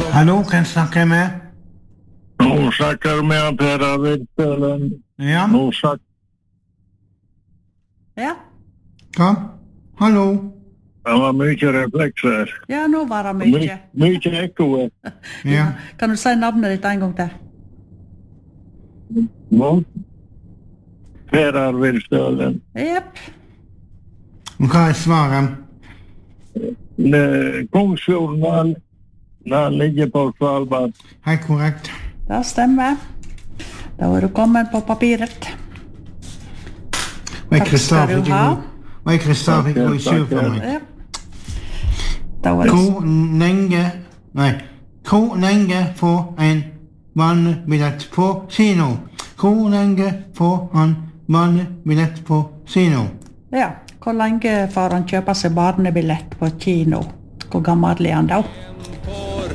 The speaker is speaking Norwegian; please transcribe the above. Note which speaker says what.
Speaker 1: Hallo, hvem snakker jeg med?
Speaker 2: Nå snakker med Per Arvid.
Speaker 1: Ja,
Speaker 2: Nå snakker
Speaker 3: Ja,
Speaker 1: hva? Hallo?
Speaker 2: det var mye reflekser.
Speaker 3: ja, nå var det mye.
Speaker 2: Mye ekko.
Speaker 1: Ja.
Speaker 3: Kan du si navnet ditt en gang til?
Speaker 2: Nå. Per Arvid Stølen.
Speaker 3: Jepp.
Speaker 1: Og hva er svaret?
Speaker 2: Kongsfjorden, den ligger på Svalbard.
Speaker 1: Helt korrekt.
Speaker 3: Det stemmer. Da er du kommet på papiret.
Speaker 1: Og jeg
Speaker 3: Takk skal du ha.
Speaker 1: Og jeg Kristian fikk gå i sur for meg.
Speaker 3: Ja. Da var det
Speaker 1: Hvor lenge får en barnebillett på kino? Hvor lenge får han barnebillett på kino?
Speaker 3: Ja. Hvor lenge får han kjøpe seg barnebillett på kino? Hvor gammel er han da?